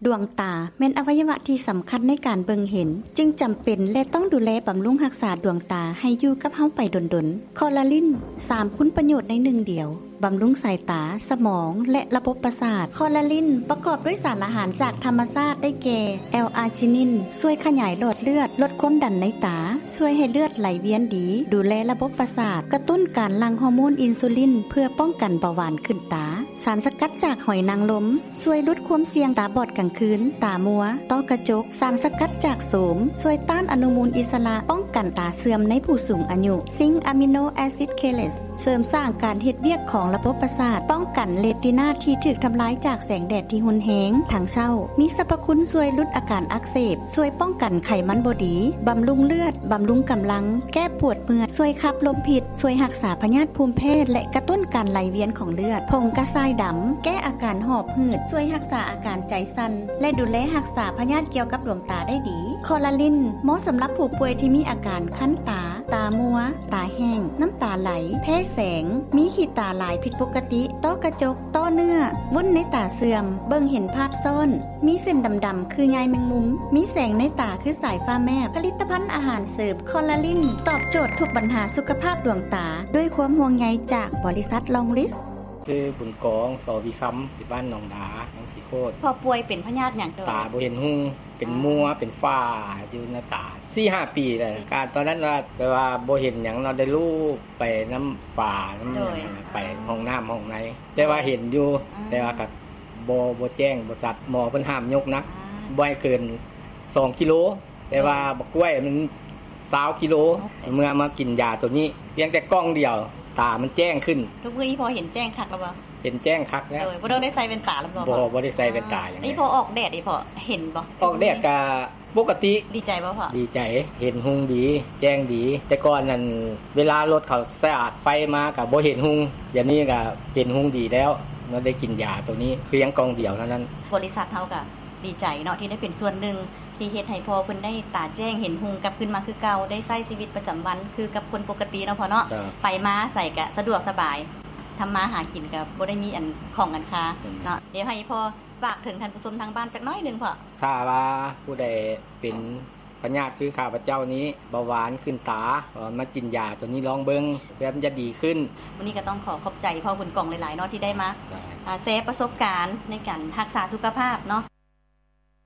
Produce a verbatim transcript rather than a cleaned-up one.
ดวงตาแม่นอวัยวะที่สำคัญในการเบิ่งเห็นจึงจำเป็นและต้องดูแลบำรุงรักษาดวงตาให้อยู่กับเฮาไปดนๆคอลลาลินสามคุณประโยชน์ในหนึ่งเดียวบำรุงสายตาสมองและระบบประสาทคอลลาลินประกอบด้วยสารอาหารจากธรรมชาติได้แก่แอลอาร์จินินช่วยขยายหลอดเลือดลดความดันในตาช่วยให้เลือดไหลเวียนดีดูแลระบบประสาทกระตุ้นการหลั่งฮอร์โมนอินซูลินเพื่อป้องกันเบาหวานขึ้นตาสารสกัดจากหอยนางรมช่วยลดความเสี่ยงตาบอดกลางคืนตามัวต้อกระจกสารสกัดจากโสมช่วยต้านอนุมูลอิสระป้องกันตาเสื่อมในผู้สูงอายุซิงค์อะมิโนแอซิดเคเลสเสริมสร้างการเฮ็ดเวียกของระบบประสาทป้องกันเรตินาที่ถูกทำลายจากแสงแดดที่รุนแรงทางเช้ามีสรรพคุณช่วยลดอาการอักเสบช่วยป้องกันไขมันบ่ดีบำรุงเลือดบำรุงกำลังแก้ปวดเมื่อยช่วยขับลมพิษช่วยรักษาพยาธิภูมิแพ้และกระตุ้นการไหลเวียนของเลือดผงกระชายดำแก้อาการหอบหืดช่วยรักษาอาการใจสั่นและดูแลรักษาพยาธิเกี่ยวกับดวงตาได้ดีคอลลาลินเหมาะสำหรับผู้ป่วยที่มีอาการคั้นตาตามัวตาแห้งน้ำตาไหลแพ้แสงมีขีดตาหลายผิดปกติต้อกระจกต้อเนื้อวุ้นในตาเสื่อมเบิ่งเห็นภาพซ่อนมีเส้นดำๆคือใยแมงมุมมีแสงในตาคือสายฟ้าแมบผลิตภัณฑ์อาหารเสริมคอลลาลินตอบโจทย์ทุกปัญหาสุขภาพดวงตาด้วยความห่วงใยจากบริษัทลองลิสชื่อบุญกองสอวิคัมที่บ้านหนองดาหนองสีโคตรพอป่วยเป็นพยาธิหยังตัวตาบ่เห็นหุ่งเป็นมัวเป็นฝ้าอยู่ในตา สี่ห้า ปีแล้วการตอนนั้นว่าแปลว่าบ่เห็นหยังเนาะได้ลูกไปน้ำป่าน้ำไปห้องน้ำห้องไหนแต่ว่าเห็นอยู่แต่ว่าก็บ่บ่แจ้งบ่สัตว์หมอเพิ่นห้ามยกนักบ่ให้เกินสองกิโลแต่ว่าบักกล้วยมันยี่สิบกิโลเมื่อมากินยาตัวนี้เพียงแต่กล้องเดียวตามันแจ้งขึ้นทุกมื้อนี้พอเห็นแจ้งคักแล้วบ่เห็นแจ้งคักแล้วบ่ต้องได้ใส่แว่นตาแล้วบ่บ่บ่ได้ใส่แว่นตาอย่างนี้พอออกแดดนี่พอเห็นบ่ออกแดดก็ปกติดีใจบ่พ่อดีใจเห็นหุ่งดีแจ้งดีแต่ก่อนนั้นเวลารถเขาสะอาดไฟมาก็บ่เห็นหุ่งอย่างนี้ก็เห็นหุ่งดีแล้วเมื่อได้กินยาตัวนี้เพียงกล่องเดียวเท่านั้นบริษัทเฮาก็ดีใจเนาะที่ได้เป็นส่วนหนึ่งที่เฮ็ดให้พ่อเพิ่นได้ตาแจ้งเห็นหุ่งกลับขึ้นมาคือเก่าได้ใช้ชีวิตประจำวันคือกับคนปกติเนาะพ่อเนาะไปมาใส่ก็สะดวกสบายทำมาหากินก็บ่ได้มีอันของอันค้าเนาะเดี๋ยวให้พ่อฝากถึงท่านผู้ชมทางบ้านจักน้อยนึงพ่อถ้าว่าผู้ใดเป็นพยาธิคือข้าพเจ้านี้เบาหวานขึ้นตามากินยาตัวนี้ลองเบิ่งเพื่อมันจะดีขึ้นวันนี้ก็ต้องขอขอบใจพ่อบุญกองหลายๆเนาะที่ได้มาแชร์ประสบการณ์ในการรักษาสุขภาพเนาะ